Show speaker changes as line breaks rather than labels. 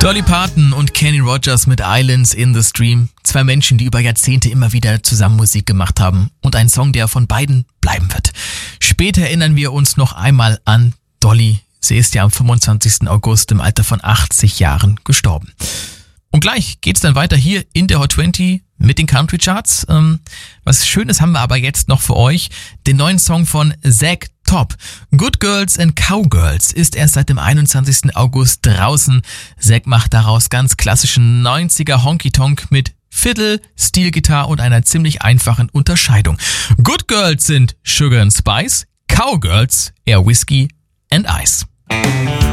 Dolly Parton und Kenny Rogers mit Islands in the Stream. Zwei Menschen, die über Jahrzehnte immer wieder zusammen Musik gemacht haben. Und ein Song, der von beiden bleiben wird. Später erinnern wir uns noch einmal an Dolly. Sie ist ja am 25. August im Alter von 80 Jahren gestorben. Und gleich geht's dann weiter hier in der Hot 20 mit den Country Charts. Was Schönes haben wir aber jetzt noch für euch. Den neuen Song von Zack Top. Good Girls and Cowgirls ist erst seit dem 21. August draußen. Zack macht daraus ganz klassischen 90er Honky-Tonk mit Fiddle, Steelgitarre und einer ziemlich einfachen Unterscheidung. Good Girls sind Sugar and Spice, Cowgirls eher Whiskey and Ice.